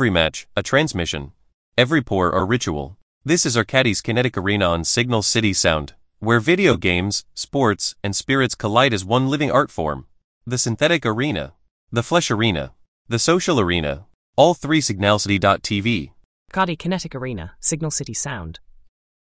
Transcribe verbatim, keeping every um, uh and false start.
every match, a transmission. Every pour a ritual. This is Arcadis Kinetic Arena on Signal City Sound, where video games, sports, and spirits collide as one living art form. The synthetic arena, the flesh arena, the social arena, all three signalcity dot t v. Arcadi Kinetic Arena, Signal City Sound.